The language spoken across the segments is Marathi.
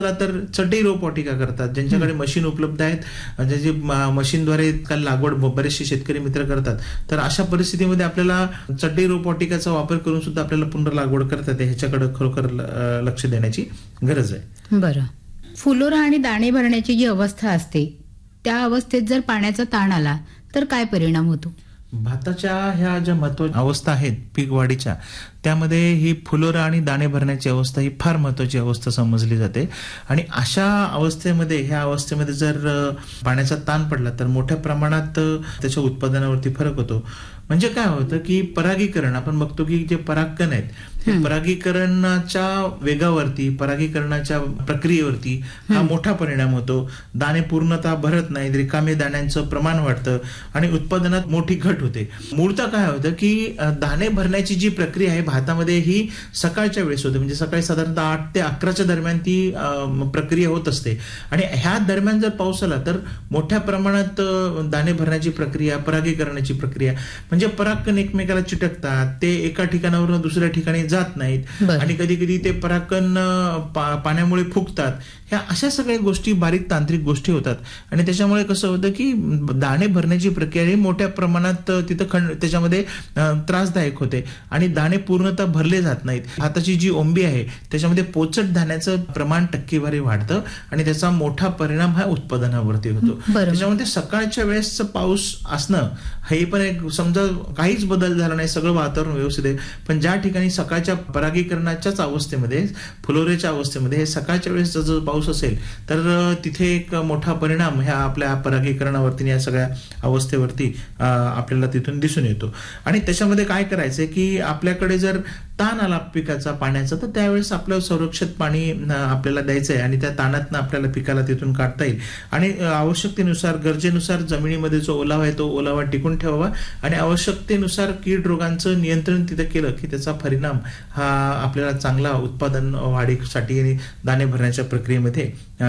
तर चटई रोपवाटिका करतात, ज्यांच्याकडे मशीन उपलब्ध आहेत, ज्याची मशीनद्वारे काल लागवड बरेचसे शेतकरी मित्र करतात. तर अशा परिस्थितीमध्ये आपल्याला चटई रोपवाटिकाचा वापर करून सुद्धा आपल्याला पुन्हा लागवड करता येते. ह्याच्याकडे खरोखर लक्ष देण्याची गरज आहे. बरं, फुलोरा आणि दाणे भरण्याची जी अवस्था असते त्या अवस्थेत जर पाण्याचा ताण आला तर काय परिणाम होतो? भाताच्या ह्या ज्या महत्वाच्या अवस्था आहेत पीक वाढीच्या, त्यामध्ये ही फुलोरा आणि दाणे भरण्याची अवस्था ही फार महत्वाची अवस्था समजली जाते. आणि अशा अवस्थेमध्ये ह्या अवस्थेमध्ये जर पाण्याचा ताण पडला तर मोठ्या प्रमाणात त्याच्या उत्पादनावरती फरक होतो. म्हणजे काय होतं की परागीकरण, आपण बघतो की जे परागकण आहेत हे परागीकरणाच्या वेगावरती, परागीकरणाच्या प्रक्रियेवरती हा मोठा परिणाम होतो. दाणे पूर्णतः भरत नाहीत, रिकामे दाण्यांचं प्रमाण वाढतं आणि उत्पादनात मोठी घट होते. मूळतः काय होतं की दाणे भरण्याची जी प्रक्रिया आहे भातामध्ये ही सकाळच्या वेळेस होते, म्हणजे सकाळी साधारणतः 8 ते 11च्या दरम्यान ती प्रक्रिया होत असते. आणि ह्या दरम्यान जर पाऊस आला तर मोठ्या प्रमाणात दाणे भरण्याची प्रक्रिया, परागीकरणाची प्रक्रिया, म्हणजे परागकण एकमेकाला चिटकतात, ते एका ठिकाणावरून दुसऱ्या ठिकाणी जात नाहीत आणि कधी कधी ते परागकण पाण्यामुळे फुगतात. ह्या अशा सगळ्या गोष्टी बारीक तांत्रिक गोष्टी होतात आणि त्याच्यामुळे कसं होतं की दाणे भरण्याची प्रक्रिया ही मोठ्या प्रमाणात तिथं त्याच्यामध्ये त्रासदायक होते आणि दाणे पूर्णतः भरले जात नाहीत. भाताची जी ओंबी आहे त्याच्यामध्ये पोचट धान्याचं प्रमाण, टक्केवारी वाढतं आणि त्याचा मोठा परिणाम हा उत्पादनावरती होतो. त्याच्यामध्ये सकाळच्या वेळेस पाऊस असणं हे पण एक, समजा काहीच बदल झाला नाही, सगळं वातावरण व्यवस्थित आहे, पण ज्या ठिकाणी सकाळच्या परागीकरणाच्याच अवस्थेमध्ये, फुलोऱ्याच्या अवस्थेमध्ये हे सकाळच्या वेळेस जर पाऊस असेल तर तिथे एक मोठा परिणाम ह्या आपल्या परागीकरणावरती, या सगळ्या अवस्थेवरती आपल्याला तिथून दिसून येतो. आणि त्याच्यामध्ये काय करायचंय की आपल्याकडे जर ताण आला पिकाचा पाण्याचा तर त्यावेळेस आपलं संरक्षित पाणी आपल्याला द्यायचंय आणि त्या ताणातनं आपल्याला पिकाला तिथून काढता येईल. आणि आवश्यकतेनुसार, गरजेनुसार जमिनीमध्ये जो ओलावा आहे तो ओलावा टिकून ठेवावा आणि आवश्यकतेनुसार कीड रोगांचं नियंत्रण तिथं केलं की त्याचा परिणाम हा आपल्याला चांगला उत्पादन वाढीसाठी आणि दाणे भरण्याच्या प्रक्रियेमध्ये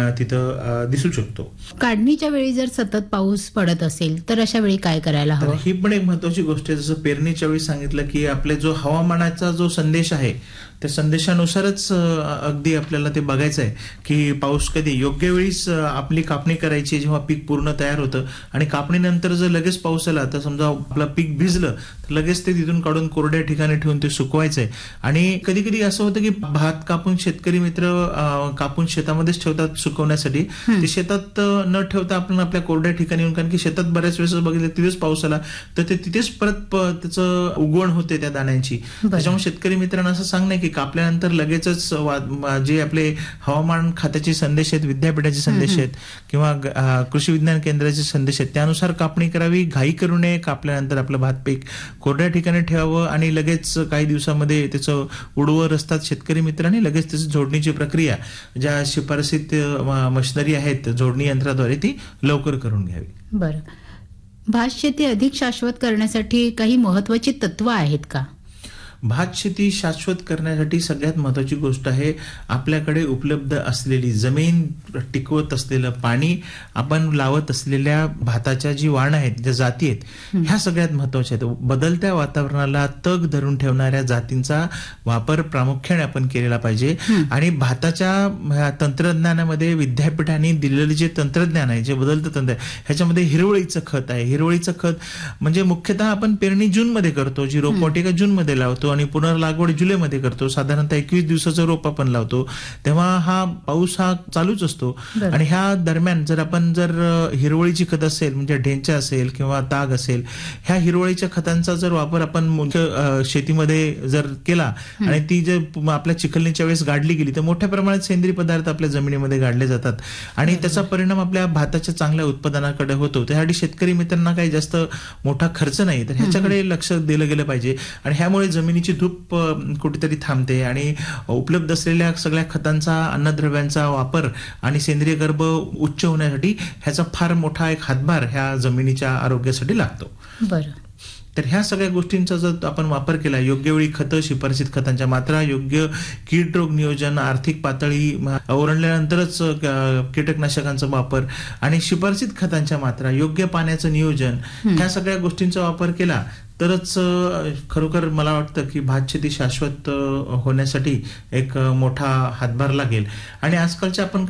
तिथं दिसू शकतो. काढणीच्या वेळी जर सतत पाऊस पडत असेल तर अशा वेळी काय करायला हवं? ही पण एक महत्वाची गोष्ट आहे. जसं पेरणीच्या वेळी सांगितलं की आपले जो हवामानाचा जो संदेश आहे त्या संदेशानुसारच अगदी आपल्याला ते बघायचं आहे की पाऊस कधी योग्य वेळीच आपली कापणी करायची, जेव्हा पीक पूर्ण तयार होतं. आणि कापणीनंतर जर लगेच पाऊस आला तर समजा आपलं पीक भिजलं तर लगेच ते तिथून काढून कोरड्या ठिकाणी ठेवून ते सुकवायचंय. आणि कधी कधी असं होतं की भात कापून शेतकरी मित्र कापून शेतामध्येच ठेवतात सुकवण्यासाठी, ते शेतात न ठेवता आपण आपल्या कोरड्या ठिकाणी येऊन, कारण की शेतात बऱ्याच वेळेस बघितलं तिथेच पाऊस आला तर ते तिथेच परत त्याचं उगवण होते त्या दाण्यांची. त्याच्यामुळे शेतकरी मित्रांना असं सांगणं की कापल्यानंतर लगेचच जे आपले हवामान खात्याचे संदेश आहेत, विद्यापीठाचे संदेश आहेत किंवा कृषी विज्ञान केंद्राचे संदेश आहेत त्यानुसार कापणी करावी. घाई करू नये. कापल्यानंतर आपलं भात पीक कोरड्या ठिकाणी ठेवावं आणि लगेच काही दिवसामध्ये त्याचं उडवं रस्तात शेतकरी मित्रांनी लगेच त्याची जोडणीची प्रक्रिया, ज्या शिफारसीत मशिनरी आहेत जोडणी यंत्राद्वारे, ती लवकर करून घ्यावी. बरं, भात शेती अधिक शाश्वत करण्यासाठी काही महत्वाची तत्व आहेत का? भात शेती शाश्वत करण्यासाठी सगळ्यात महत्वाची गोष्ट आहे आपल्याकडे उपलब्ध असलेली जमीन, टिकवत असलेलं पाणी, आपण लावत असलेल्या भाताच्या जी वाण आहेत, ज्या जाती आहेत, ह्या सगळ्यात महत्वाच्या आहेत. बदलत्या वातावरणाला तग धरून ठेवणाऱ्या जातींचा वापर प्रामुख्याने आपण केलेला पाहिजे. आणि भाताच्या तंत्रज्ञानामध्ये विद्यापीठांनी दिलेले जे तंत्रज्ञान आहे, जे बदलतं तंत्र, ह्याच्यामध्ये हिरवळीचं खत आहे. हिरवळीचं खत म्हणजे मुख्यतः आपण पेरणी जूनमध्ये करतो, जी रोपवाटिका जूनमध्ये लावतो आणि पुनर्लागवड जुलैमध्ये करतो. साधारणतः 21 दिवसाचं रोप आपण लावतो, तेव्हा हा पाऊस हा चालूच असतो. आणि ह्या दरम्यान जर हिरवळीची खत असेल, म्हणजे ढेंचा असेल किंवा ताग असेल, ह्या हिरवळीच्या खतांचा जर वापर आपण मुख्य शेतीमध्ये जर केला आणि ती जर आपल्या चिखलणीच्या वेळेस गाडली गेली तर मोठ्या प्रमाणात सेंद्रिय पदार्थ आपल्या जमिनीमध्ये गाडले जातात आणि त्याचा परिणाम आपल्या भाताच्या चांगल्या उत्पादनाकडे होतो. त्यासाठी शेतकरी मित्रांना काही जास्त मोठा खर्च नाही, तर ह्याच्याकडे लक्ष दिलं गेलं पाहिजे. आणि ह्यामुळे जमिनीची धूप कुठेतरी थांबते आणि उपलब्ध असलेल्या सगळ्या खतांचा, अन्नद्रव्यांचा वापर आणि सेंद्रिय गर्भ उच्च होण्यासाठी ह्याचा फार मोठा एक हातभार ह्या जमिनीच्या आरोग्यासाठी लागतो. बरं, तर ह्या सगळ्या गोष्टींचा जर आपण वापर केला, योग्य वेळी खतं, शिफारसीत खतांच्या मात्रा, योग्य कीड रोग नियोजन, आर्थिक पातळी ओरंडल्यानंतरच कीटकनाशकांचा वापर आणि शिफारसीत खतांच्या मात्रा, योग्य पाण्याचं नियोजन, ह्या सगळ्या गोष्टींचा वापर केला तरच खरोखर मला वाटतं की भात शेती शाश्वत होण्यासाठी एक मोठा हातभार लागेल. आणि आजकालच्या आपण